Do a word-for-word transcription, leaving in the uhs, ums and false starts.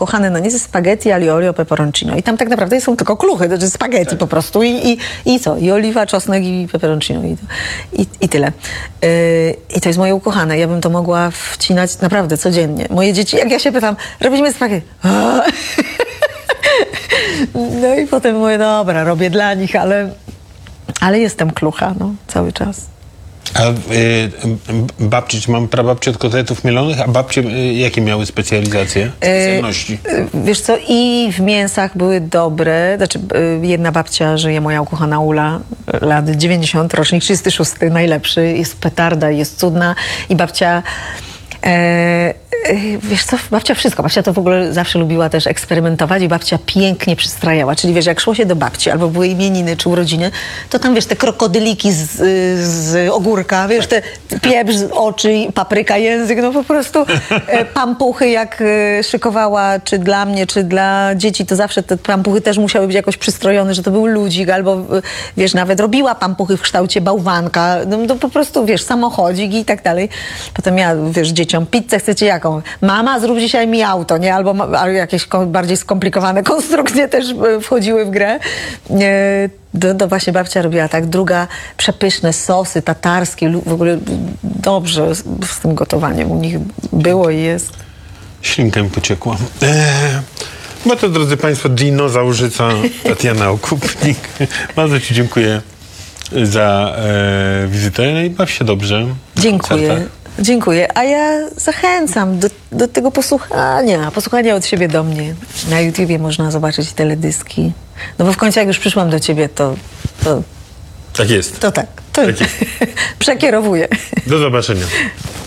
ukochane, no nie ze spaghetti, ali olio peperoncino. I tam tak naprawdę są tylko kluchy, to jest spaghetti tak. po prostu i, i, i co? I oliwa, czosnek i peperoncino i, i, i tyle. Yy, I to jest moje ukochane. Ja bym to mogła wcinać naprawdę codziennie. Moje dzieci, jak ja się pytam, robimy spaghetti. No i potem mówię, dobra, robię dla nich, ale, ale jestem klucha, no, cały czas. A y, babci, czy mam prababcie od kotletów mielonych, a babcie y, jakie miały specjalizacje, specjalności? Y, y, wiesz co, i w mięsach były dobre, znaczy y, jedna babcia żyje, moja ukochana Ula, lat dziewięćdziesiąt, rocznik trzydziesty szósty, najlepszy, jest petarda, jest cudna i babcia... E, wiesz co, babcia wszystko. Babcia to w ogóle zawsze lubiła też eksperymentować i babcia pięknie przystrajała. Czyli wiesz, jak szło się do babci albo były imieniny czy urodziny, to tam wiesz, te krokodyliki z, z ogórka, wiesz, te pieprz z oczy, papryka, język, no po prostu e, pampuchy jak e, szykowała, czy dla mnie, czy dla dzieci, to zawsze te pampuchy też musiały być jakoś przystrojone, że to był ludzik, albo e, wiesz, nawet robiła pampuchy w kształcie bałwanka, no to po prostu, wiesz, samochodzik i tak dalej. Potem ja, wiesz, dzieciom, pizzę chcecie jaką? Mama, zrób dzisiaj mi auto, nie? Albo, albo jakieś bardziej skomplikowane konstrukcje też wchodziły w grę. To, to właśnie babcia robiła tak. Druga, przepyszne sosy tatarskie, w ogóle dobrze z, z tym gotowaniem u nich było i jest. Ślinka mi pociekła. Eee, no to, drodzy Państwo, dinozaurzyca Tatiana Okupnik. Bardzo Ci dziękuję za e, wizytę i baw się dobrze. Dziękuję. Dziękuję. A ja zachęcam do, do tego posłuchania. Posłuchania od siebie do mnie. Na YouTubie można zobaczyć teledyski. No bo w końcu jak już przyszłam do ciebie, to... to tak jest. To tak. To tak jest. przekierowuję. Do zobaczenia.